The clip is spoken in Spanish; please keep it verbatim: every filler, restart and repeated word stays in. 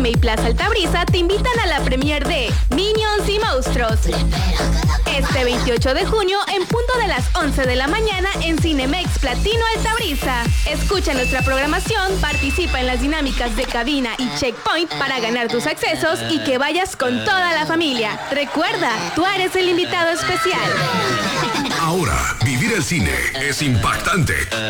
M y Plaza Altabrisa te invitan a la premier de Minions y Monstruos. Este veintiocho de junio, en punto de las once de la mañana, en Cinemex Platino Altabrisa. Escucha nuestra programación, participa en las dinámicas de cabina y checkpoint para ganar tus accesos y que vayas con toda la familia. Recuerda, tú eres el invitado especial. Ahora, vivir el cine es impactante.